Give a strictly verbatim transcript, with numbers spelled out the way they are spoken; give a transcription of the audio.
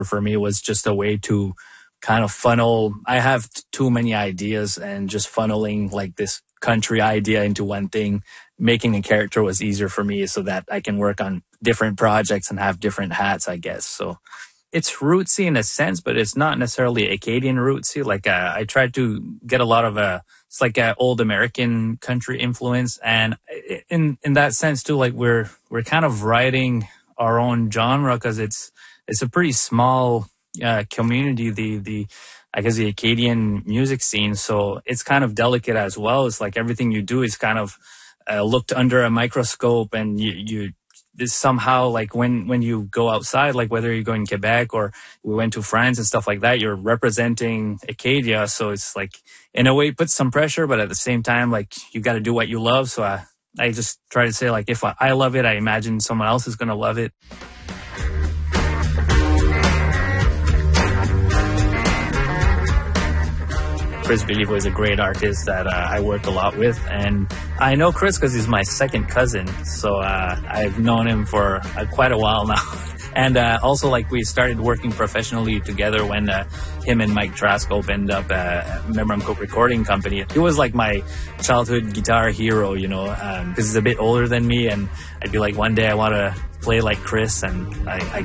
for me was just a way to kind of funnel. I have t- too many ideas, and just funneling like this country idea into one thing, making a character was easier for me so that I can work on different projects and have different hats, I guess. So it's rootsy in a sense, but it's not necessarily Acadian rootsy. Like uh, I tried to get a lot of a, it's like a old American country influence, and in in that sense too, like we're we're kind of writing our own genre because it's it's a pretty small uh, community. The the I guess the Acadian music scene, so it's kind of delicate as well. It's like everything you do is kind of uh, looked under a microscope, and you you. This somehow, like when when you go outside, like whether you go in Quebec or we went to France and stuff like that, you're representing Acadia. So it's like in a way it puts some pressure, but at the same time, like you got to do what you love. So I I just try to say, like, if I, I love it, I imagine someone else is gonna love it. Chris Béliveau is a great artist that uh, I work a lot with, and I know Chris because he's my second cousin, so uh, I've known him for uh, quite a while now. And uh, also, like, we started working professionally together when uh, him and Mike Trask opened up a Memorum Coke recording company. He was like my childhood guitar hero, you know, because um, he's a bit older than me, and I'd be like, one day I want to play like Chris, and I, I